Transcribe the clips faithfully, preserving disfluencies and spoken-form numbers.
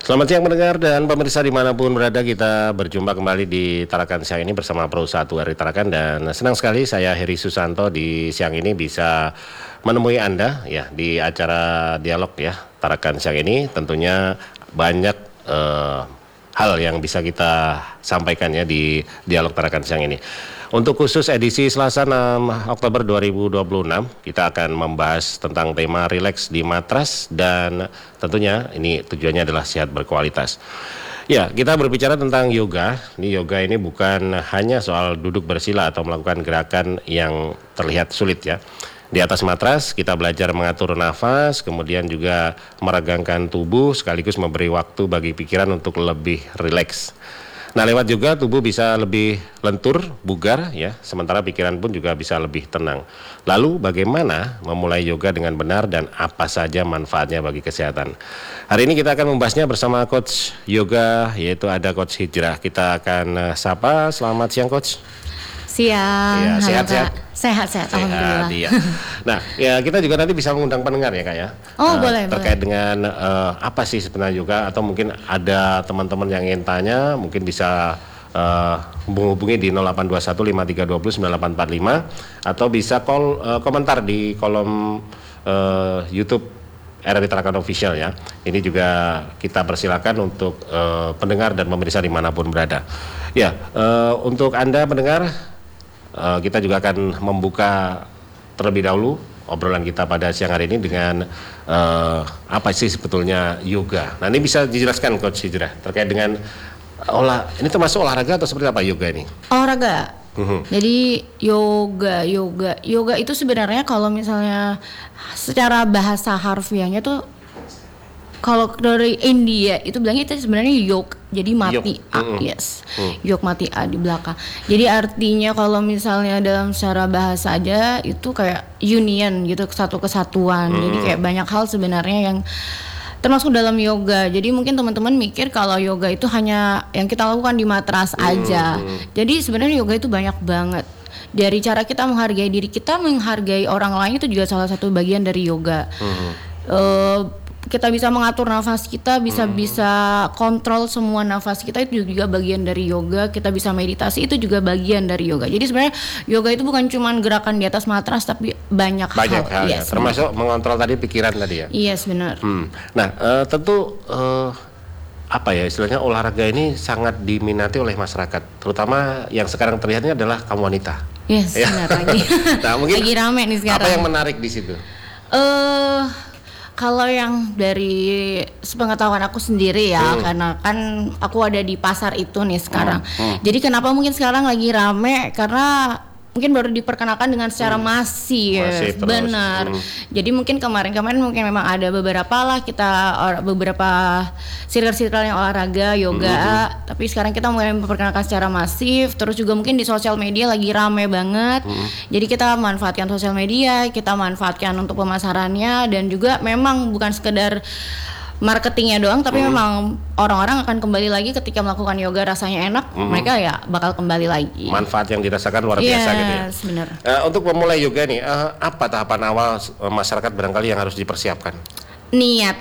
Selamat siang pendengar dan pemirsa dimanapun berada, kita berjumpa kembali di Tarakan Siang ini bersama Pro satu R I Tarakan, dan senang sekali saya Heri Susanto di siang ini bisa menemui Anda ya di acara dialog ya Tarakan Siang ini. Tentunya banyak eh, hal yang bisa kita sampaikan ya di dialog Tarakan Siang ini. Untuk khusus edisi Selasa enam Oktober dua ribu dua puluh enam, kita akan membahas tentang tema rileks di matras, dan tentunya ini tujuannya adalah sehat berkualitas. Ya, kita berbicara tentang yoga. Ini yoga ini bukan hanya soal duduk bersila atau melakukan gerakan yang terlihat sulit ya. Di atas matras kita belajar mengatur nafas, kemudian juga meregangkan tubuh sekaligus memberi waktu bagi pikiran untuk lebih rileks. Nah, lewat juga tubuh bisa lebih lentur, bugar ya, sementara pikiran pun juga bisa lebih tenang. Lalu bagaimana memulai yoga dengan benar dan apa saja manfaatnya bagi kesehatan? Hari ini kita akan membahasnya bersama Coach Yoga, yaitu ada Coach Hijrah. Kita akan uh, sapa. Selamat siang Coach. Siang. Ya, sehat-sehat. Sehat-sehat, alhamdulillah. Iya. Nah, ya kita juga nanti bisa mengundang pendengar ya Kak ya. Oh, uh, boleh, terkait boleh. dengan uh, apa sih sebenarnya yoga, atau mungkin ada teman-teman yang ingin tanya, mungkin bisa uh, menghubungi di nol delapan dua satu lima tiga dua nol sembilan delapan empat lima, atau bisa call uh, komentar di kolom uh, YouTube R R I Tarakan Official ya. Ini juga kita persilakan untuk uh, pendengar dan pemirsa dimanapun berada. Ya, uh, untuk Anda pendengar, Uh, kita juga akan membuka terlebih dahulu obrolan kita pada siang hari ini dengan uh, apa sih sebetulnya yoga. Nah, ini bisa dijelaskan Coach Hijrah terkait dengan olah, ini termasuk olahraga atau seperti apa yoga ini? Olahraga. Uhum. Jadi yoga, yoga, yoga itu sebenarnya kalau misalnya secara bahasa harfiahnya tuh, kalau dari India itu bilangnya itu sebenarnya yog, jadi mati a, mm-hmm. yes, mm. yog mati a di belakang. Jadi artinya kalau misalnya dalam secara bahasa aja itu kayak union gitu, satu kesatuan. Mm. Jadi kayak banyak hal sebenarnya yang termasuk dalam yoga. Jadi mungkin teman-teman mikir kalau yoga itu hanya yang kita lakukan di matras mm. aja. Jadi sebenarnya yoga itu banyak banget. Dari cara kita menghargai diri kita, menghargai orang lain itu juga salah satu bagian dari yoga. Mm. Uh, kita bisa mengatur nafas kita, bisa hmm. bisa kontrol semua nafas kita, itu juga bagian dari yoga. Kita bisa meditasi, itu juga bagian dari yoga. Jadi sebenarnya yoga itu bukan cuma gerakan di atas matras, tapi banyak, banyak hal, hal ya. Yes, termasuk benar. Mengontrol tadi pikiran tadi ya. Yes, benar. Hmm. Nah, uh, tentu uh, apa ya istilahnya, olahraga ini sangat diminati oleh masyarakat, terutama yang sekarang terlihatnya adalah kaum wanita. Yes, ya. Benar lagi. Nah, mungkin lagi rame nih sekarang. Apa yang menarik di situ? Eh uh, Kalau yang dari sepengetahuan aku sendiri ya, hmm. karena kan aku ada di pasar itu nih sekarang. Hmm. Hmm. Jadi kenapa mungkin sekarang lagi rame, karena mungkin baru diperkenalkan dengan secara hmm. masif, masif benar. Hmm. Jadi mungkin kemarin-kemarin mungkin memang ada beberapa lah kita beberapa circle-circle yang olahraga, yoga, hmm. tapi sekarang kita mulai memperkenalkan secara masif. Terus juga mungkin di sosial media lagi rame banget. Hmm. Jadi kita manfaatkan sosial media, kita manfaatkan untuk pemasarannya, dan juga memang bukan sekedar marketingnya doang, tapi mm. memang orang-orang akan kembali lagi ketika melakukan yoga, rasanya enak, mm. mereka ya bakal kembali lagi. Manfaat yang dirasakan luar biasa yes, gitu ya. Benar. Uh, untuk memulai yoga nih, uh, apa tahapan awal uh, masyarakat barangkali yang harus dipersiapkan? Niat.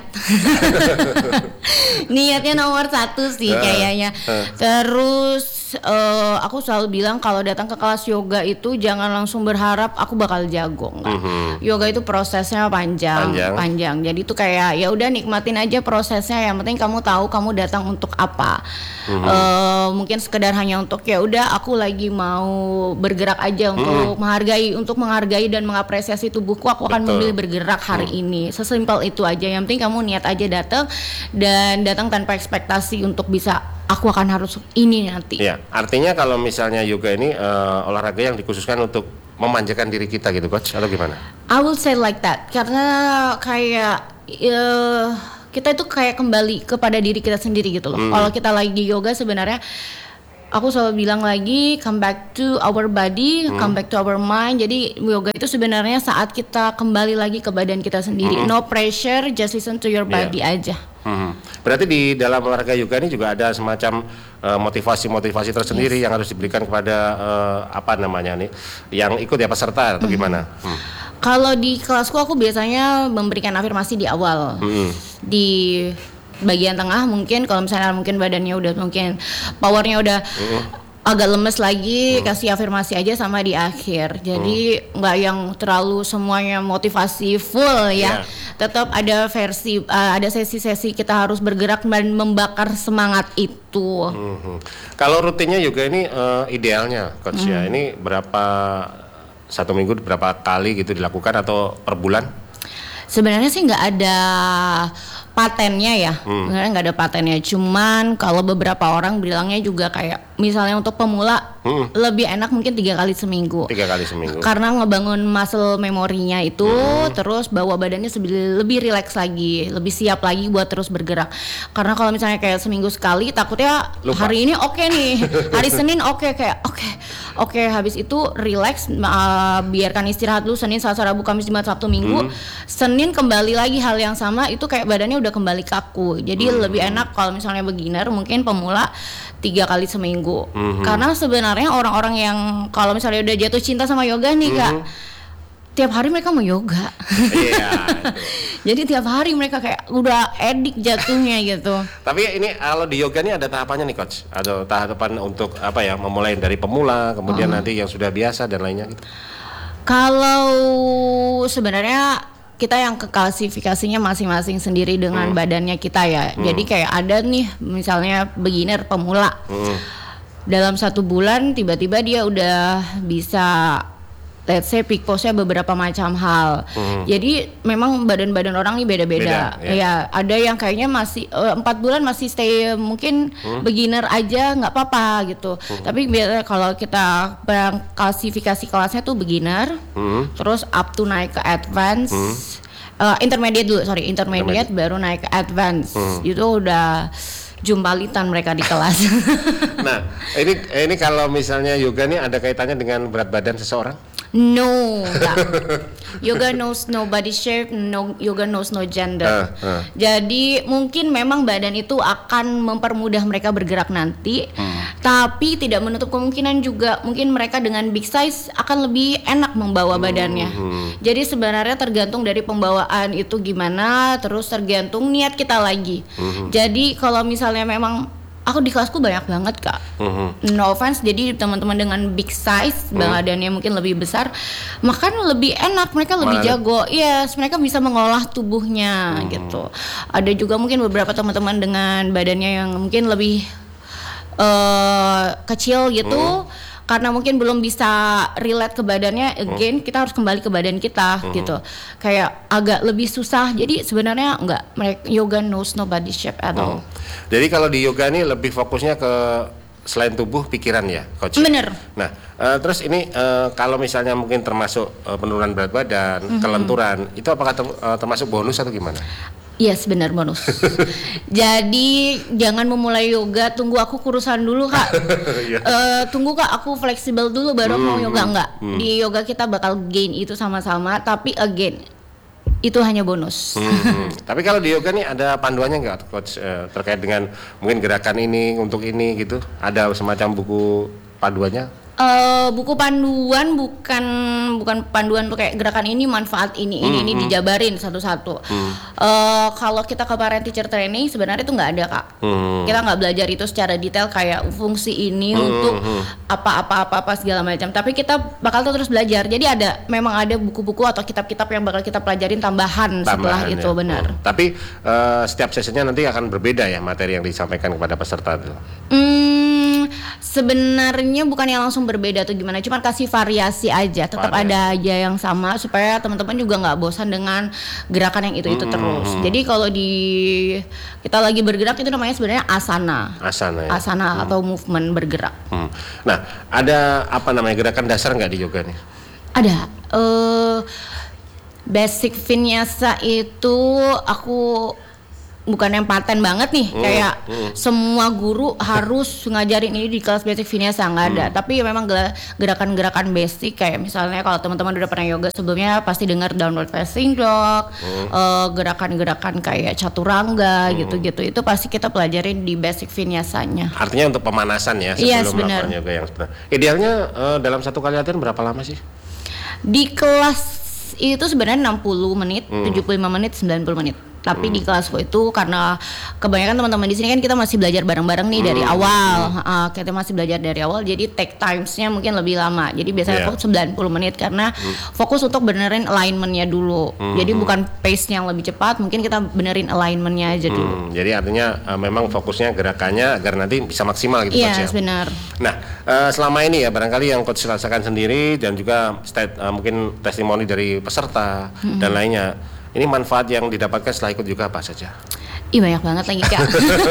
Niatnya nomor satu sih uh, kayaknya. Uh. Terus uh, aku selalu bilang kalau datang ke kelas yoga itu jangan langsung berharap aku bakal jago. Enggak. Uh-huh. Yoga itu prosesnya panjang, panjang, panjang. Jadi itu kayak ya udah nikmatin aja prosesnya. Yang penting kamu tahu kamu datang untuk apa. Uh-huh. Uh, mungkin sekedar hanya untuk ya udah aku lagi mau bergerak aja untuk uh-huh. menghargai, untuk menghargai dan mengapresiasi tubuhku. Aku akan memilih bergerak hari uh-huh. ini. Sesimpel itu aja. Yang penting kamu niat aja datang, dan datang tanpa ekspektasi untuk bisa aku akan harus ini nanti. Ya, artinya kalau misalnya yoga ini uh, olahraga yang dikhususkan untuk memanjakan diri kita gitu Coach, atau gimana? I will say like that, karena kayak uh, kita itu kayak kembali kepada diri kita sendiri gitu loh. Hmm. Kalau kita lagi yoga sebenarnya, aku selalu bilang lagi, come back to our body, hmm. come back to our mind. Jadi yoga itu sebenarnya saat kita kembali lagi ke badan kita sendiri. Hmm. No pressure, just listen to your body yeah. aja. Hmm. Berarti di dalam olahraga yoga ini juga ada semacam uh, motivasi-motivasi tersendiri yes. yang harus diberikan kepada uh, apa namanya nih, yang ikut ya peserta atau hmm. gimana? Hmm. Kalau di kelasku aku biasanya memberikan afirmasi di awal. Hmm. Di bagian tengah mungkin kalau misalnya mungkin badannya udah mungkin powernya udah uh. agak lemes lagi, hmm. kasih afirmasi aja sama di akhir. Jadi nggak hmm. yang terlalu semuanya motivasi full ya. Yeah. Tetap ada versi, uh, ada sesi-sesi kita harus bergerak dan membakar semangat itu. Hmm. Kalau rutinnya yoga ini uh, idealnya, coach hmm. ya. Ini berapa satu minggu berapa kali gitu dilakukan atau per bulan? Sebenarnya sih nggak ada patennya ya, hmm. sebenarnya nggak ada patennya. Cuman kalau beberapa orang bilangnya juga kayak misalnya untuk pemula hmm. lebih enak mungkin tiga kali seminggu. Tiga kali seminggu. Karena ngebangun muscle memorinya itu, hmm. terus bawa badannya lebih, lebih rileks lagi, lebih siap lagi buat terus bergerak. Karena kalau misalnya kayak seminggu sekali, takutnya lupa. Hari ini oke okay nih, hari Senin oke okay, kayak oke, okay, oke okay, habis itu rileks, uh, biarkan istirahat dulu Senin, Selasa, Rabu, Kamis, Jumat, Sabtu, Minggu. Hmm. Senin kembali lagi hal yang sama, itu kayak badannya udah kembali kaku. Jadi hmm. lebih enak kalau misalnya beginner mungkin pemula tiga kali seminggu. Hmm. Karena sebenarnya orang-orang yang kalau misalnya udah jatuh cinta sama yoga nih hmm. kak, tiap hari mereka mau yoga. Iya. Jadi tiap hari mereka kayak udah edik jatuhnya gitu. Tapi ini kalau di yoga nih ada tahapannya nih coach, ada tahapan untuk apa ya, memulai dari pemula, kemudian oh. nanti yang sudah biasa dan lainnya gitu. Kalau sebenarnya kita yang ke klasifikasinya masing-masing sendiri dengan hmm. badannya kita ya. Hmm. Jadi kayak ada nih misalnya beginner pemula. Hmm. Dalam satu bulan tiba-tiba dia udah bisa let's say peak pose-nya beberapa macam hal. Hmm. Jadi memang badan-badan orang ini beda-beda. Beda, ya. ya, ada yang kayaknya masih empat uh, bulan masih stay mungkin hmm. beginner aja nggak apa-apa gitu. Hmm. Tapi biasanya kalau kita klasifikasi kelasnya tuh beginner, hmm. terus up to naik ke advance, hmm. uh, intermediate dulu, sorry intermediate, intermediate baru naik ke advance. Hmm. Itu udah jumpalitan mereka di kelas. Nah, ini ini kalau misalnya yoga nih ada kaitannya dengan berat badan seseorang? No, enggak. Yoga knows no body shape, no yoga knows no gender. Uh, uh. Jadi mungkin memang badan itu akan mempermudah mereka bergerak nanti, hmm. tapi tidak menutup kemungkinan juga mungkin mereka dengan big size akan lebih enak membawa hmm. badannya. Hmm. Jadi sebenarnya tergantung dari pembawaan itu gimana, terus tergantung niat kita lagi. Hmm. Jadi kalau misalnya memang aku di kelasku banyak banget kak, mm-hmm. no offense, jadi teman-teman dengan big size, mm. badannya mungkin lebih besar, makan lebih enak, mereka lebih Mana? jago, yes, mereka bisa mengolah tubuhnya mm. gitu. Ada juga mungkin beberapa teman-teman dengan badannya yang mungkin lebih uh, kecil gitu, mm. karena mungkin belum bisa relate ke badannya, again hmm. kita harus kembali ke badan kita hmm. gitu. Kayak agak lebih susah. Jadi sebenarnya enggak, mereka yoga knows no body shape at all. Hmm. Jadi kalau di yoga ini lebih fokusnya ke selain tubuh, pikiran ya, coach. Bener. Nah, uh, terus ini uh, kalau misalnya mungkin termasuk uh, penurunan berat badan, hmm. kelenturan, itu apakah ter, uh, termasuk bonus atau gimana? Yes, benar bonus. Jadi jangan memulai yoga tunggu aku kurusan dulu kak. yeah. uh, tunggu kak aku fleksibel dulu baru hmm, mau yoga, enggak. Hmm. Di yoga kita bakal gain itu sama-sama, tapi again itu hanya bonus. Hmm. Tapi kalau di yoga nih ada panduannya nggak coach uh, terkait dengan mungkin gerakan ini untuk ini gitu? Ada semacam buku panduannya? Uh, buku panduan bukan bukan panduan tuh kayak gerakan ini manfaat ini ini hmm, ini hmm. dijabarin satu-satu. Hmm. Uh, kalau kita ke parent teacher training sebenarnya itu nggak ada kak. Hmm. Kita nggak belajar itu secara detail kayak fungsi ini hmm, untuk hmm. apa-apa-apa-apa segala macam. Tapi kita bakal terus belajar. Jadi ada memang ada buku-buku atau kitab-kitab yang bakal kita pelajarin tambahan, tambahan setelah ya. itu benar. Hmm. Tapi uh, setiap sesinya nanti akan berbeda ya materi yang disampaikan kepada peserta itu. Hmm, sebenarnya bukan yang langsung berbeda atau gimana, cuma kasih variasi aja, tetap Variasi. ada aja yang sama supaya teman-teman juga nggak bosan dengan gerakan yang itu-itu hmm. terus. Jadi kalau di kita lagi bergerak itu namanya sebenarnya asana, asana, ya? asana hmm. atau movement bergerak. Hmm. Nah, ada apa namanya gerakan dasar nggak di yoga nih? Ada. Uh, basic vinyasa itu aku bukan yang paten banget nih, hmm, kayak hmm. semua guru harus ngajarin ini di kelas basic vinyasa, nggak ada. Hmm. Tapi memang gerakan-gerakan basic kayak misalnya kalau teman-teman udah pernah yoga sebelumnya pasti dengar downward facing dog, hmm. uh, gerakan-gerakan kayak chaturanga hmm. gitu-gitu, itu pasti kita pelajarin di basic vinyasanya. Artinya untuk pemanasan ya sebelum yes, melakukan yoga yang sebenarnya. Idealnya uh, dalam satu kali latihan berapa lama sih? Di kelas itu sebenarnya enam puluh menit, hmm. tujuh puluh lima menit, sembilan puluh menit. Tapi Hmm. di kelasku itu karena kebanyakan teman-teman di sini kan kita masih belajar bareng-bareng nih dari Hmm. awal. Uh, kita masih belajar dari awal, jadi take times-nya mungkin lebih lama. Jadi biasanya Yeah. aku sembilan puluh menit karena Hmm. fokus untuk benerin alignment-nya dulu. Hmm. Jadi bukan pace-nya yang lebih cepat, mungkin kita benerin alignment-nya aja dulu. Hmm, jadi artinya uh, memang fokusnya gerakannya agar nanti bisa maksimal gitu Iya, coach ya. benar. Nah, uh, selama ini ya barangkali yang coach rasakan sendiri dan juga state, uh, mungkin testimoni dari peserta Hmm. dan lainnya. Ini manfaat yang didapatkan setelah ikut juga apa saja? Ih, banyak banget lagi Kak.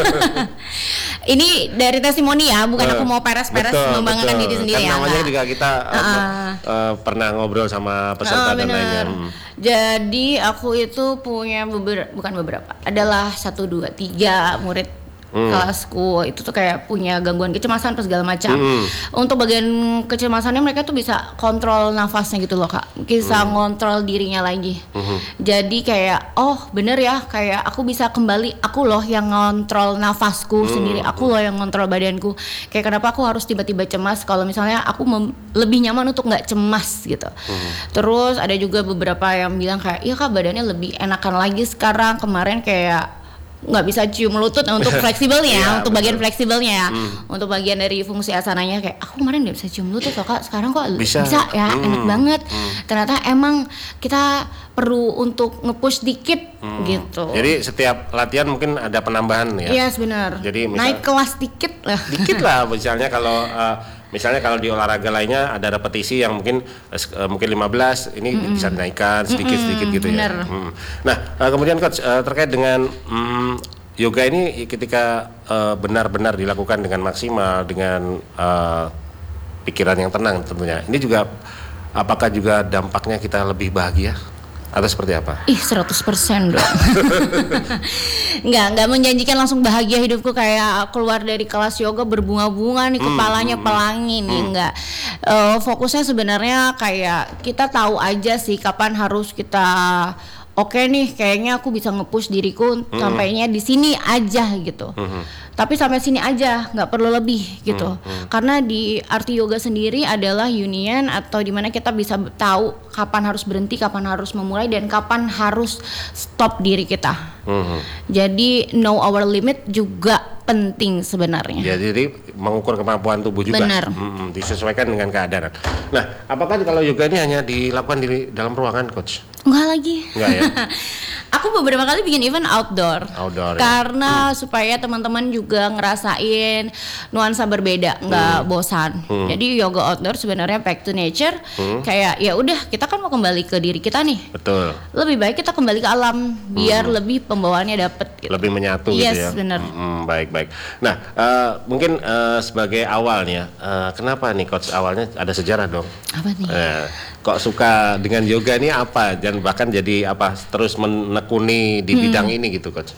Ini dari testimoni ya, bukan Uh, aku mau peres-peres betul, membanggakan betul. diri sendiri Kan ya. namanya enggak. juga kita uh, Uh-uh. uh, pernah ngobrol sama peserta Oh, dan bener. lainnya. Hmm. Jadi aku itu punya beberapa, bukan beberapa, adalah satu dua tiga murid Hmm. kelasku itu tuh kayak punya gangguan kecemasan atau segala macam. Hmm. Untuk bagian kecemasannya mereka tuh bisa kontrol nafasnya gitu loh Kak, bisa ngontrol dirinya lagi. Hmm. Jadi kayak oh bener ya, kayak aku bisa kembali, aku loh yang ngontrol nafasku sendiri, aku loh yang ngontrol badanku. Kayak kenapa aku harus tiba-tiba cemas kalau misalnya aku mem- lebih nyaman untuk nggak cemas gitu. Terus ada juga beberapa yang bilang kayak iya Kak badannya lebih enakan lagi sekarang, kemarin kayak nggak bisa cium lutut untuk fleksibelnya, Iya, untuk bagian betul. fleksibelnya ya, untuk bagian dari fungsi asananya kayak aku kemarin nggak bisa cium lutut loh Kak, sekarang kok Bisa. bisa, ya, Hmm. enak banget. Ternyata emang kita perlu untuk nge-push dikit gitu. Jadi setiap latihan mungkin ada penambahan ya. Iya benar. Jadi misal- Naik kelas dikit lah. Dikit lah misalnya kalau uh, misalnya kalau di olahraga lainnya ada repetisi yang mungkin uh, mungkin lima belas ini bisa dinaikkan sedikit-sedikit gitu bener. ya. Mm. Nah, uh, kemudian coach uh, terkait dengan mm, yoga ini ketika uh, benar-benar dilakukan dengan maksimal dengan uh, pikiran yang tenang tentunya. Ini juga apakah juga dampaknya kita lebih bahagia atau seperti apa? Ih seratus persen dong. Nggak, nggak menjanjikan langsung bahagia hidupku kayak keluar dari kelas yoga berbunga-bunga nih kepalanya pelangi nih, nggak. Eh, fokusnya sebenarnya kayak kita tahu aja sih kapan harus kita oke nih kayaknya aku bisa nge-push diriku sampainya di sini aja gitu. Tapi sampai sini aja, nggak perlu lebih gitu. Karena di arti yoga sendiri adalah union atau dimana kita bisa tahu kapan harus berhenti, kapan harus memulai, dan kapan harus stop diri kita. Mhm. Jadi know our limit juga penting sebenarnya. Ya, jadi mengukur kemampuan tubuh juga. Benar. Mm-mm, disesuaikan dengan keadaan. Nah, apakah kalau yoga ini hanya dilakukan di dalam ruangan, coach? Enggak lagi. Enggak ya? Aku beberapa kali bikin event outdoor. Outdoor, ya. Karena supaya teman-teman juga ngerasain nuansa berbeda, nggak bosan. Jadi yoga outdoor sebenarnya back to nature. Kayak ya udah kita kan mau kembali ke diri kita nih. Betul. Lebih baik kita kembali ke alam biar lebih pembawaannya dapet gitu. Lebih menyatu Yes, gitu ya. benar. Mm, baik baik. Nah, eh, mungkin eh, sebagai awalnya, eh, kenapa nih coach awalnya ada sejarah dong? Apa nih? Eh, kok suka dengan yoga ini apa? Dan bahkan jadi apa? Terus menekuni di bidang ini gitu, coach?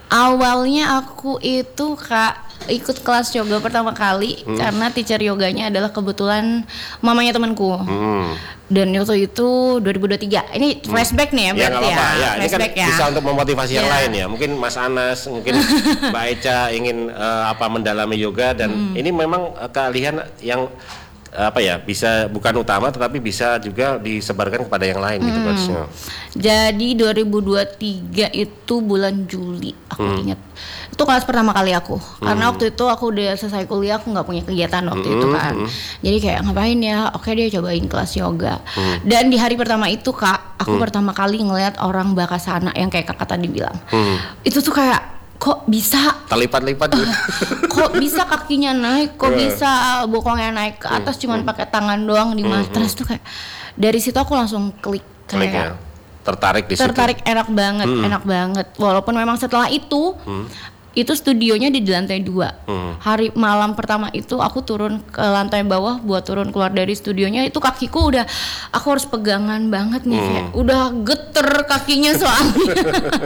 Awalnya aku itu Kak ikut kelas yoga pertama kali karena teacher yoganya adalah kebetulan mamanya temanku. Hmm. Dan waktu itu dua ribu dua puluh tiga. Ini flashback nih ya Ya berarti nggak ya. apa-apa ya. Ini kan Flashback ya. bisa untuk memotivasi yang Ya. lain ya. Mungkin Mas Anas, mungkin Mbak Eca ingin eh, apa mendalami yoga dan ini memang eh, keahlian yang eh, apa ya bisa bukan utama tetapi bisa juga disebarkan kepada yang lain gitu coach. Ya. Jadi dua ribu dua puluh tiga itu bulan Juli aku ingat. Itu kelas pertama kali aku. Karena waktu itu aku udah selesai kuliah, aku nggak punya kegiatan waktu itu kan. Jadi kayak ngapain ya? Oke deh cobain kelas yoga. Dan di hari pertama itu Kak, aku pertama kali ngelihat orang bakasana yang kayak Kakak tadi bilang. Itu tuh kayak kok bisa Terlipat-lipat gitu. kok bisa kakinya naik, kok bisa bokongnya naik ke atas cuman pakai tangan doang di matras tuh kayak dari situ aku langsung klik Klik ya. kayak Tertarik di situ. tertarik enak banget, enak banget. Walaupun memang setelah itu itu studionya di lantai dua. Hari malam pertama itu aku turun ke lantai bawah buat turun keluar dari studionya itu kakiku udah aku harus pegangan banget nih kayak udah geter kakinya soalnya.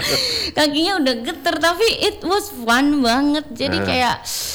Kakinya udah geter tapi it was fun banget. Jadi kayak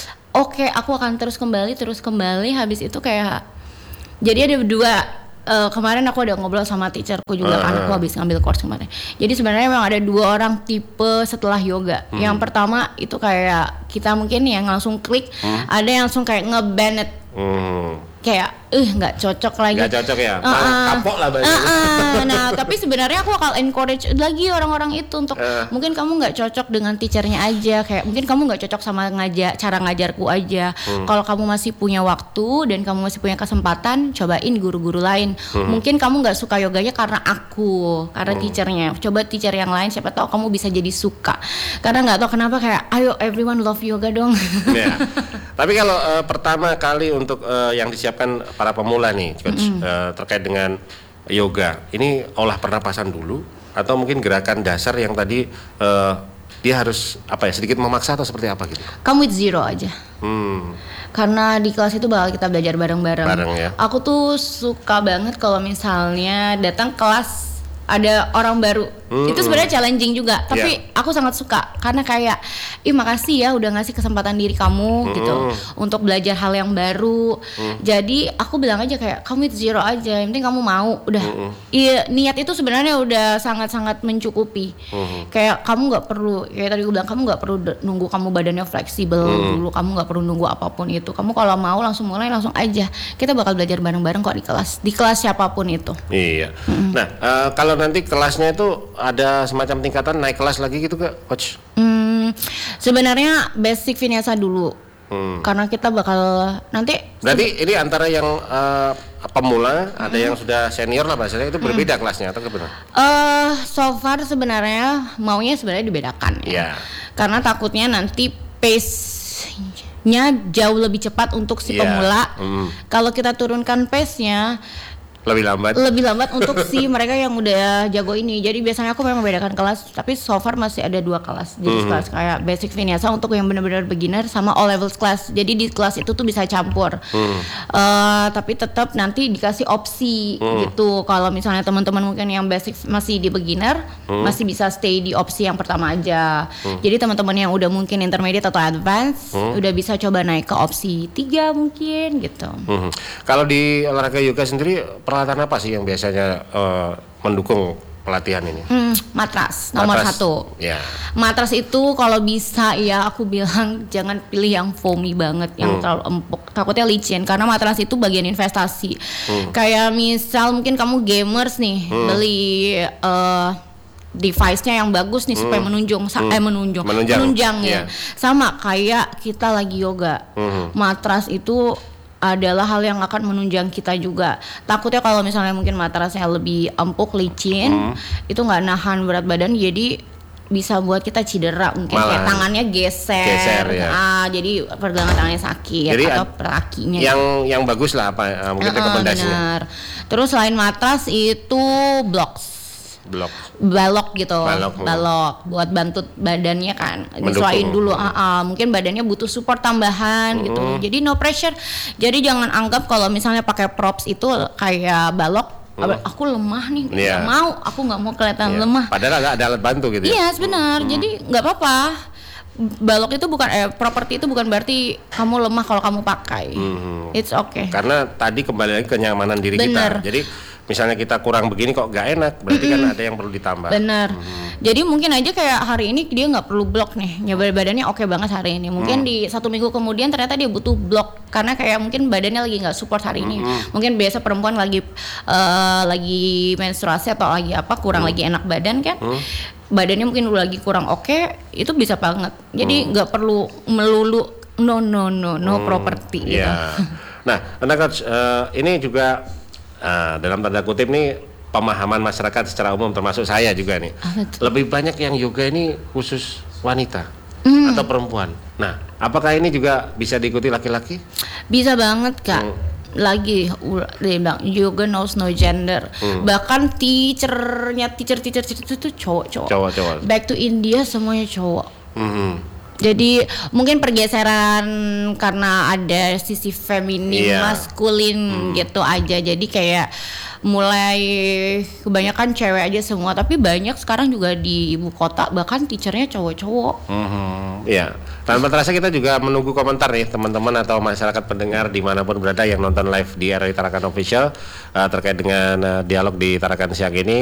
oke aku akan terus kembali terus kembali habis itu kayak jadi ada berdua. Uh, kemarin aku ada ngobrol sama teacherku juga kan, aku habis ngambil course kemarin. Jadi sebenarnya memang ada dua orang tipe setelah yoga. Yang pertama itu kayak kita mungkin yang langsung klik, ada yang langsung kayak nge-banned Hmm. kayak eh nggak cocok lagi. Nggak cocok ya, Uh, uh, kapok lah bahasanya. Uh, uh, nah tapi sebenarnya aku bakal encourage lagi orang-orang itu untuk Uh. mungkin kamu nggak cocok dengan teachernya aja, kayak mungkin kamu nggak cocok sama ngajar cara ngajarku aja. Hmm. Kalau kamu masih punya waktu dan kamu masih punya kesempatan, cobain guru-guru lain. Hmm. Mungkin kamu nggak suka yoganya karena aku, karena hmm. teachernya. Coba teacher yang lain, siapa tahu kamu bisa jadi suka. Karena nggak tahu kenapa kayak ayo everyone love yoga dong. Ya. Tapi kalau uh, pertama kali untuk uh, yang disiapkan para pemula nih, coach, mm-hmm. uh, terkait dengan yoga, ini olah pernapasan dulu atau mungkin gerakan dasar yang tadi uh, dia harus apa ya sedikit memaksa atau seperti apa gitu? Come with zero aja. Hmm. Karena di kelas itu bakal kita belajar bareng-bareng. Bareng ya. Aku tuh suka banget kalau misalnya datang kelas ada orang baru, hmm, itu sebenarnya challenging juga, tapi yeah. aku sangat suka karena kayak, ih makasih ya udah ngasih kesempatan diri kamu hmm. gitu untuk belajar hal yang baru. Hmm. Jadi aku bilang aja kayak kamu itu zero aja, yang penting kamu mau, udah. Hmm. Iya niat itu sebenarnya udah sangat-sangat mencukupi. Hmm. Kayak kamu nggak perlu, kayak tadi gue bilang kamu nggak perlu nunggu kamu badannya fleksibel hmm. dulu, kamu nggak perlu nunggu apapun itu. Kamu kalau mau langsung mulai langsung aja. Kita bakal belajar bareng-bareng kok di kelas, di kelas siapapun itu. Iya. Hmm. Nah uh, kalau nanti kelasnya itu ada semacam tingkatan naik kelas lagi gitu Kak, coach? Hmm, sebenarnya basic vinyasa dulu. Hmm. Karena kita bakal nanti berarti ini antara yang uh, pemula, hmm. ada yang sudah senior lah bahasanya, itu berbeda hmm. kelasnya atau gimana? Uh, so far sebenarnya maunya sebenarnya dibedakan ya. Yeah. Karena takutnya nanti pace-nya jauh lebih cepat untuk si yeah. pemula. Hmm. Kalau kita turunkan pace-nya lebih lambat lebih lambat untuk si mereka yang udah jago ini. Jadi biasanya aku memang membedakan kelas, tapi so far masih ada dua kelas. Jadi mm-hmm. kelas kayak basic vinyasa untuk yang benar-benar beginner sama all levels class. Jadi di kelas itu tuh bisa campur. Mm. Uh, tapi tetap nanti dikasih opsi mm. gitu. Kalau misalnya teman-teman mungkin yang basic masih di beginner, mm. masih bisa stay di opsi yang pertama aja. Mm. Jadi teman-teman yang udah mungkin intermediate atau advance mm. udah bisa coba naik ke opsi tiga mungkin gitu. Mm-hmm. Kalau di olahraga yoga sendiri peralatan apa sih yang biasanya uh, mendukung pelatihan ini? Hmm, matras nomor matras, satu. Ya. Matras itu kalau bisa ya aku bilang jangan pilih yang foamy banget, yang hmm. terlalu empuk. Takutnya licin karena matras itu bagian investasi. Hmm. Kayak misal mungkin kamu gamers nih hmm. beli uh, device-nya yang bagus nih hmm. supaya menunjung, hmm. eh menunjung, menunjang, menunjang ya. Yeah. Sama kayak kita lagi yoga. Hmm. Matras itu adalah hal yang akan menunjang kita juga. Takutnya kalau misalnya mungkin matrasnya lebih empuk, licin, hmm. itu nggak nahan berat badan, jadi bisa buat kita cedera, mungkin Malah, kayak tangannya geser, geser ya. ah, jadi pergelangan tangannya sakit jadi atau kakinya. Yang gitu. Yang bagus lah apa uh, mungkin uh, rekomendasinya. Benar. Terus selain matras itu blocks. Blok. Balok gitu, balok, balok buat bantu badannya kan, nyesuaiin dulu. Uh, uh, mungkin badannya butuh support tambahan mm-hmm. gitu. Jadi no pressure. Jadi jangan anggap kalau misalnya pakai props itu kayak balok, mm. aku lemah nih, nggak yeah. mau, aku nggak mau kelihatan yeah. lemah. Padahal ada, ada alat bantu gitu. Iya, yes, benar. Mm. Jadi nggak apa-apa. Balok itu bukan, eh, properti itu bukan berarti kamu lemah kalau kamu pakai. Mm-hmm. It's okay. Karena tadi kembali lagi kenyamanan diri bener. kita. Jadi misalnya kita kurang begini kok gak enak, berarti mm-hmm. kan ada yang perlu ditambah. Bener. Hmm. Jadi mungkin aja kayak hari ini dia nggak perlu blok nih, nyoba badannya oke banget hari ini. Mungkin hmm. di satu minggu kemudian ternyata dia butuh blok karena kayak mungkin badannya lagi nggak support hari ini. Hmm. Mungkin biasa perempuan lagi uh, lagi menstruasi atau lagi apa kurang hmm. lagi enak badan kan. Hmm. Badannya mungkin udah lagi kurang oke, itu bisa banget. Jadi nggak hmm. perlu melulu no no no no hmm. properti gitu. Yeah. Nah, Anda coach, uh, ini juga uh, dalam tanda kutip nih pemahaman masyarakat secara umum termasuk saya juga nih. Ah, lebih banyak yang yoga ini khusus wanita mm. atau perempuan. Nah, apakah ini juga bisa diikuti laki-laki? Bisa banget Kak. Hmm. Lagi dia bilang yoga knows no gender. Hmm. Bahkan teachernya teacher-teacher itu cowok-cowok. Cowok-cowok. Back to India semuanya cowok. Hmm. Jadi mungkin pergeseran karena ada sisi feminim, yeah. maskulin hmm. gitu aja. Jadi kayak mulai kebanyakan cewek aja semua, tapi banyak sekarang juga di ibu kota bahkan teachernya cowok-cowok. Hmm, ya, tanpa terasa kita juga menunggu komentar nih teman-teman atau masyarakat pendengar dimanapun berada yang nonton live di R R I Tarakan Official uh, terkait dengan uh, dialog di Tarakan siang ini.